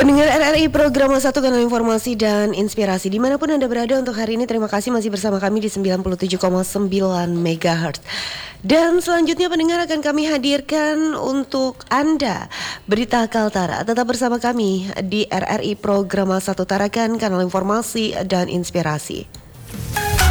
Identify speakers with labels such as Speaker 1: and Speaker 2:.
Speaker 1: Pendengar RRI Program Satu Kanal Informasi dan Inspirasi dimanapun Anda berada untuk hari ini, terima kasih masih bersama kami di 97,9 MHz. Dan selanjutnya pendengar akan kami hadirkan untuk Anda Berita Kaltara. Tetap bersama kami di RRI Program Satu Tarakan Kanal Informasi dan Inspirasi.